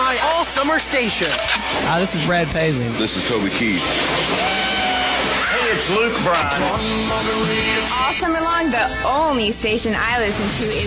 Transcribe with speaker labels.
Speaker 1: my all-summer station.
Speaker 2: Hi, this is Brad Paisley.
Speaker 3: This is Toby Keith.
Speaker 4: Hey, it's Luke Bryan.
Speaker 5: All summer long, the only station I listen to is